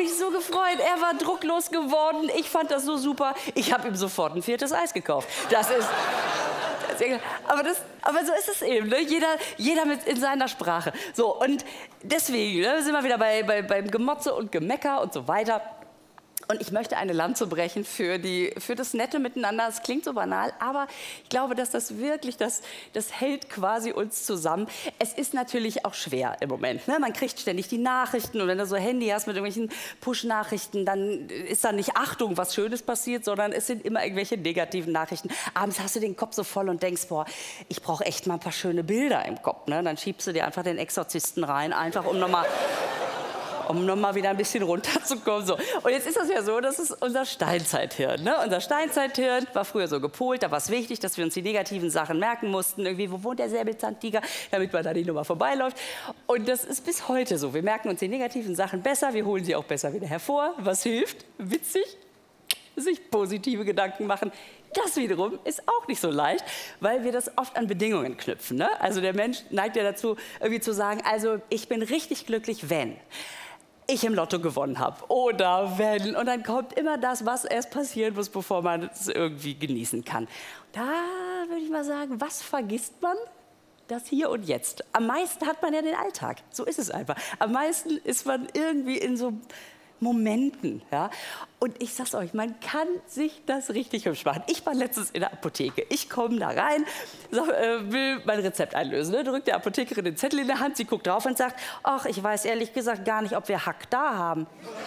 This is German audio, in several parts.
mich so gefreut. Er war drucklos geworden. Ich fand das so super. Ich habe ihm sofort ein 4. Eis gekauft. Das ist... Aber so ist es eben, ne? Jeder in seiner Sprache. So, und deswegen, ne, sind wir wieder beim Gemotze und Gemecker und so weiter. Und ich möchte eine Lanze brechen für das nette Miteinander. Es klingt so banal, aber ich glaube, dass das wirklich, das hält quasi uns zusammen. Es ist natürlich auch schwer im Moment, ne? Man kriegt ständig die Nachrichten und wenn du so ein Handy hast mit irgendwelchen Push-Nachrichten, dann ist da nicht Achtung, was Schönes passiert, sondern es sind immer irgendwelche negativen Nachrichten. Abends hast du den Kopf so voll und denkst, boah, ich brauche echt mal ein paar schöne Bilder im Kopf, ne? Dann schiebst du dir einfach den Exorzisten rein, einfach um nochmal wieder ein bisschen runterzukommen. So. Und jetzt ist das ja so, das ist unser Steinzeithirn. Ne? Unser Steinzeithirn war früher so gepolt, da war es wichtig, dass wir uns die negativen Sachen merken mussten. Irgendwie, wo wohnt der Säbelzahntiger, damit man da die Nummer vorbeiläuft. Und das ist bis heute so. Wir merken uns die negativen Sachen besser, wir holen sie auch besser wieder hervor. Was hilft? Witzig, sich positive Gedanken machen. Das wiederum ist auch nicht so leicht, weil wir das oft an Bedingungen knüpfen. Ne? Also der Mensch neigt ja dazu, irgendwie zu sagen, also ich bin richtig glücklich, wenn ich im Lotto gewonnen habe oder wenn. Und dann kommt immer das, was erst passieren muss, bevor man es irgendwie genießen kann. Da würde ich mal sagen, was vergisst man? Das Hier und Jetzt. Am meisten hat man ja den Alltag. So ist es einfach. Am meisten ist man irgendwie in so Momenten. Ja? Und ich sag's euch, man kann sich das richtig hübsch machen. Ich war letztens in der Apotheke. Ich komme da rein, will mein Rezept einlösen. Ne? Drückt der Apothekerin den Zettel in der Hand, sie guckt drauf und sagt, ach, ich weiß ehrlich gesagt gar nicht, ob wir Hack da haben.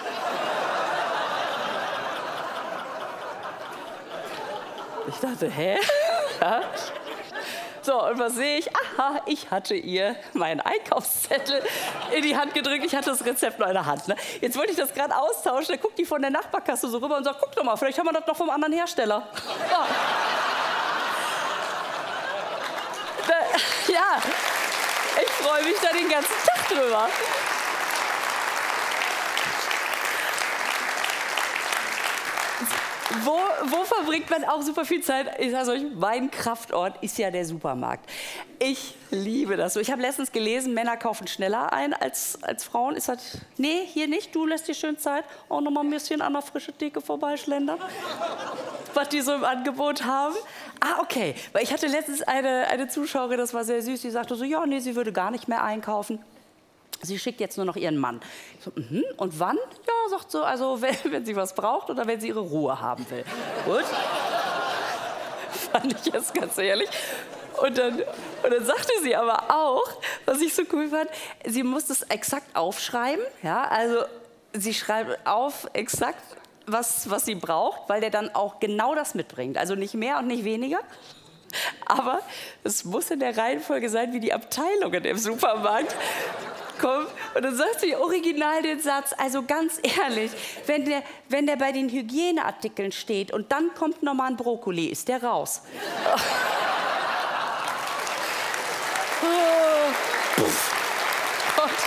Ich dachte, hä? Ja? So, und was sehe ich? Aha, ich hatte ihr meinen Einkaufszettel in die Hand gedrückt. Ich hatte das Rezept noch in der Hand. Ne? Jetzt wollte ich das gerade austauschen. Da guckt die von der Nachbarkasse so rüber und sagt, guck doch mal, vielleicht haben wir das noch vom anderen Hersteller. Ja, ich freue mich da den ganzen Tag drüber. Wo verbringt man auch super viel Zeit? Ich sage euch, mein Kraftort ist ja der Supermarkt. Ich liebe das so. Ich habe letztens gelesen, Männer kaufen schneller ein als Frauen. Ist das, nee, hier nicht, du lässt dir schön Zeit. Auch noch mal ein bisschen an der frischen Theke vorbeischlendern. Was die so im Angebot haben. Ah, okay. Weil ich hatte letztens eine Zuschauerin, das war sehr süß, die sagte so, ja, nee, sie würde gar nicht mehr einkaufen. Sie schickt jetzt nur noch ihren Mann. Ich so, und wann? Ja, sagt so, also wenn sie was braucht oder wenn sie ihre Ruhe haben will. Gut. Fand ich jetzt ganz ehrlich. Und dann sagte sie aber auch, was ich so cool fand, sie muss das exakt aufschreiben. Ja, also sie schreibt auf exakt, was sie braucht, weil der dann auch genau das mitbringt. Also nicht mehr und nicht weniger. Aber es muss in der Reihenfolge sein, wie die Abteilungen im Supermarkt kommen. Und dann sagt sie original den Satz, also ganz ehrlich, wenn der bei den Hygieneartikeln steht und dann kommt nochmal ein Brokkoli, ist der raus. Gott.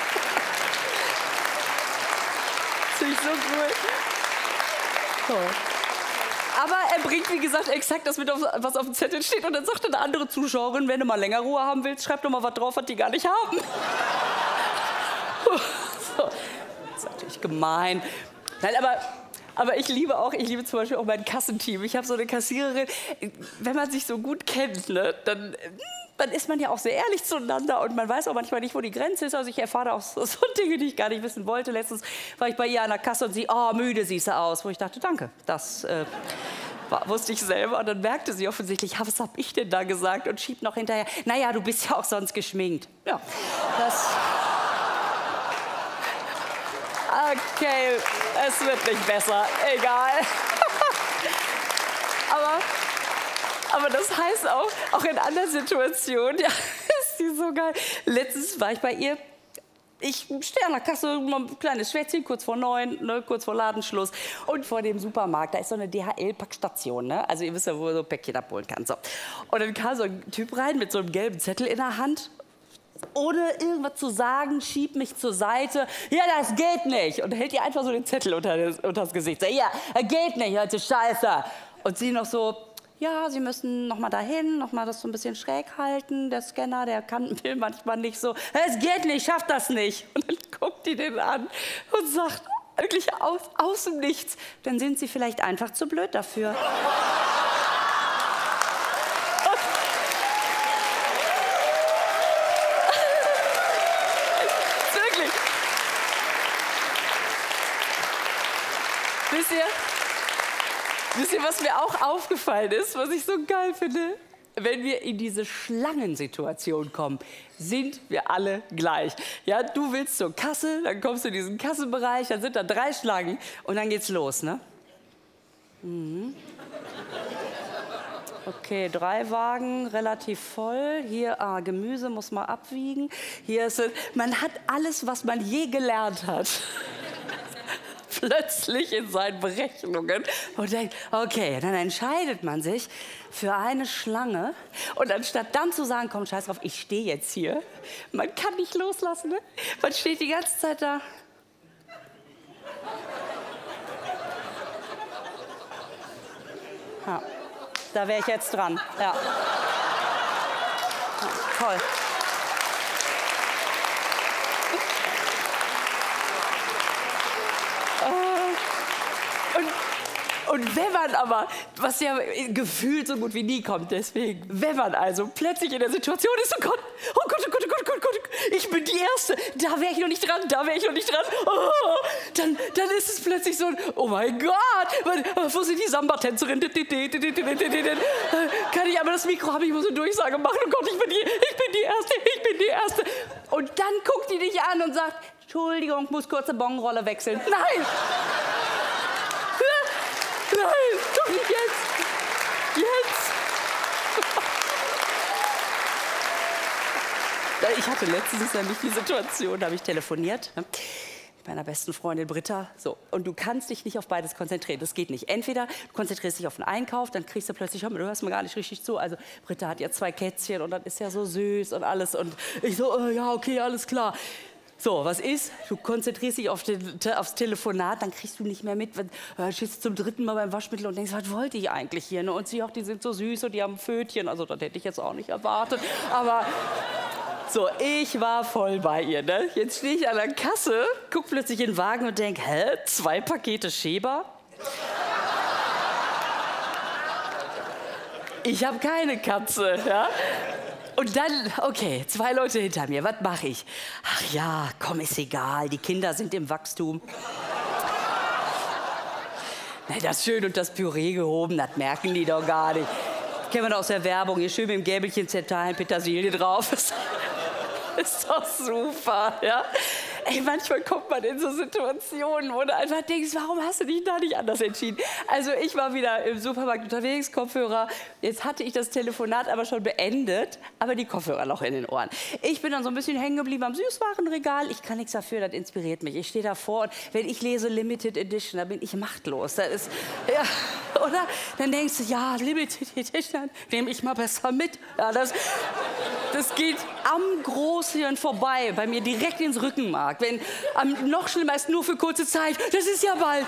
Das finde ich so cool. Oh. Aber er bringt, wie gesagt, exakt das mit, was auf dem Zettel steht. Und dann sagt eine andere Zuschauerin, wenn du mal länger Ruhe haben willst, schreib doch mal was drauf, was die gar nicht haben. So. Das ist natürlich gemein. Nein, aber ich liebe zum Beispiel auch mein Kassenteam. Ich habe so eine Kassiererin, wenn man sich so gut kennt, ne, dann ist man ja auch sehr ehrlich zueinander und man weiß auch manchmal nicht, wo die Grenze ist. Also ich erfahre auch so Dinge, die ich gar nicht wissen wollte. Letztens war ich bei ihr an der Kasse und sie, oh, müde siehst du aus. Wo ich dachte, danke, das wusste ich selber. Und dann merkte sie offensichtlich, was habe ich denn da gesagt? Und schiebt noch hinterher, naja, du bist ja auch sonst geschminkt. Ja, das... Okay, es wird nicht besser, egal. Aber das heißt auch in anderen Situationen, ja, ist die so geil. Letztens war ich bei ihr, ich stehe an der Kasse, ein kleines Schwätzchen, kurz vor 9, ne, kurz vor Ladenschluss. Und vor dem Supermarkt, da ist so eine DHL-Packstation, ne? Also ihr wisst ja, wo man so Päckchen abholen kann. So. Und dann kam so ein Typ rein mit so einem gelben Zettel in der Hand. Ohne irgendwas zu sagen, schiebt mich zur Seite. Ja, das geht nicht. Und hält ihr einfach so den Zettel unter das Gesicht. Sagt, ja, das geht nicht, heute Scheiße. Und sie noch so, ja, Sie müssen noch mal dahin, noch mal das so ein bisschen schräg halten. Der Scanner, will manchmal nicht so. Es geht nicht, schafft das nicht. Und dann guckt die den an und sagt, Wirklich aus dem Nichts. Dann sind sie vielleicht einfach zu blöd dafür. Wirklich. Wisst ihr, was mir auch aufgefallen ist, was ich so geil finde? Wenn wir in diese Schlangensituation kommen, sind wir alle gleich. Ja, du willst zur Kasse, dann kommst du in diesen Kassenbereich, dann sind da 3 Schlangen und dann geht's los, ne? Mhm. Okay, 3 Wagen, relativ voll. Hier, Gemüse muss man abwiegen. Hier ist es, man hat alles, was man je gelernt hat. Plötzlich in seinen Berechnungen und denkt, okay, dann entscheidet man sich für eine Schlange und anstatt dann zu sagen, komm, scheiß drauf, ich stehe jetzt hier, man kann nicht loslassen, ne? Man steht die ganze Zeit da. Ja, da wäre ich jetzt dran, ja. Ja, toll. Und wenn man aber, was ja gefühlt so gut wie nie kommt, deswegen, wenn man also plötzlich in der Situation ist, oh Gott, oh Gott, oh Gott, oh Gott, oh Gott, ich bin die Erste, da wäre ich noch nicht dran, da wäre ich noch nicht dran, oh, dann ist es plötzlich so ein, oh mein Gott, wo sind die Samba-Tänzerinnen? Kann ich aber das Mikro haben, ich muss eine Durchsage machen, oh Gott, ich bin die Erste. Und dann guckt die dich an und sagt, Entschuldigung, muss kurz eine Bonrolle wechseln. Nein! Nein, doch nicht jetzt! Jetzt! Ich hatte letztens nämlich die Situation, da habe ich telefoniert, ne, mit meiner besten Freundin Britta. So, und du kannst dich nicht auf beides konzentrieren. Das geht nicht. Entweder du konzentrierst dich auf den Einkauf, dann kriegst du plötzlich, du hörst mir gar nicht richtig zu. Also Britta hat ja 2 Kätzchen und das ist ja so süß und alles. Und ich so, ja, okay, alles klar. So, was ist? Du konzentrierst dich aufs Telefonat, dann kriegst du nicht mehr mit. Schießt zum 3. Mal beim Waschmittel und denkst, was wollte ich eigentlich hier? Ne? Und sie auch, die sind so süß und die haben Pfötchen. Also das hätte ich jetzt auch nicht erwartet. Aber so, ich war voll bei ihr. Ne? Jetzt stehe ich an der Kasse, guck plötzlich in den Wagen und denk, hä, 2 Pakete Schäber? Ich habe keine Katze, ja? Und dann, okay, 2 Leute hinter mir, was mache ich? Ach ja, komm, ist egal, die Kinder sind im Wachstum. Na, das schön und das Püree gehoben, das merken die doch gar nicht. Kennen wir doch aus der Werbung, hier schön mit dem Gäbelchen zerteilen, Petersilie drauf. Ist doch super, ja? Ey, manchmal kommt man in so Situationen, wo du einfach denkst, warum hast du dich da nicht anders entschieden? Also ich war wieder im Supermarkt unterwegs, Kopfhörer. Jetzt hatte ich das Telefonat aber schon beendet, aber die Kopfhörer noch in den Ohren. Ich bin dann so ein bisschen hängen geblieben am Süßwarenregal. Ich kann nichts dafür, das inspiriert mich. Ich stehe davor und wenn ich lese Limited Edition, da bin ich machtlos. Das ist, ja, oder? Dann denkst du, ja, Limited Edition, nehme ich mal besser mit. Ja, das geht am Großhirn vorbei, bei mir direkt ins Rückenmark. Wenn noch schlimmer ist, nur für kurze Zeit. Das ist ja bald.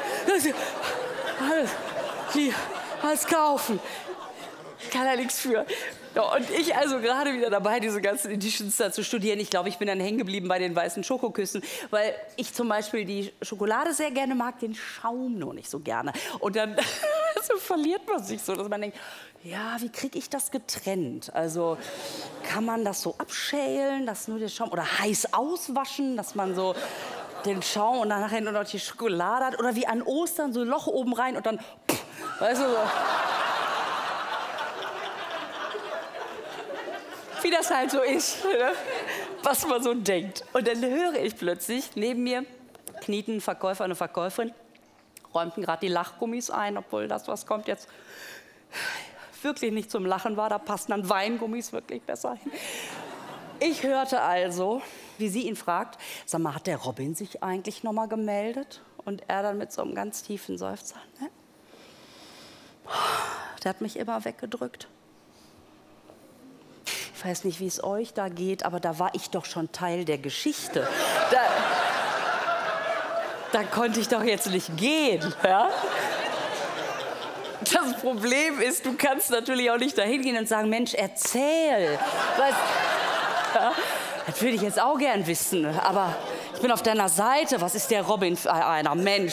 Alles kaufen. Kann er nichts für. Ja, und ich also gerade wieder dabei, diese ganzen Editions da zu studieren. Ich glaube, ich bin dann hängen geblieben bei den weißen Schokoküssen, weil ich zum Beispiel die Schokolade sehr gerne mag, den Schaum nur nicht so gerne. Und dann so verliert man sich so, dass man denkt, ja, wie kriege ich das getrennt? Also kann man das so abschälen, dass nur der Schaum, oder heiß auswaschen, dass man so den Schaum und dann nachher nur noch die Schokolade hat, oder wie an Ostern so ein Loch oben rein und dann, weißt du, so. Wie das halt so ist, ne? Was man so denkt. Und dann höre ich plötzlich, neben mir kniet ein Verkäufer, eine Verkäuferin, räumten gerade die Lachgummis ein, obwohl das, was kommt jetzt, wirklich nicht zum Lachen war. Da passen dann Weingummis wirklich besser hin. Ich hörte also, wie sie ihn fragt, sag mal, hat der Robin sich eigentlich noch mal gemeldet? Und er dann mit so einem ganz tiefen Seufzer, ne? Der hat mich immer weggedrückt. Ich weiß nicht, wie es euch da geht, aber da war ich doch schon Teil der Geschichte. Da konnte ich doch jetzt nicht gehen, ja? Das Problem ist, du kannst natürlich auch nicht dahin gehen und sagen, Mensch, erzähl. Was, ja, das würde ich jetzt auch gern wissen, aber Ich bin auf deiner Seite. Was ist der Robin für einer Mensch?